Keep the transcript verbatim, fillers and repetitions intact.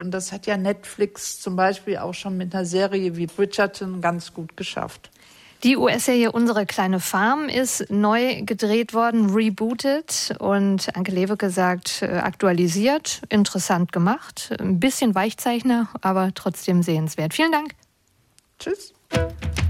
Und das hat ja Netflix zum Beispiel auch schon mit einer Serie wie Bridgerton ganz gut geschafft. Die U S-Serie Unsere kleine Farm ist neu gedreht worden, rebootet und Anke Lewicke sagt, aktualisiert, interessant gemacht, ein bisschen Weichzeichner, aber trotzdem sehenswert. Vielen Dank. Tschüss.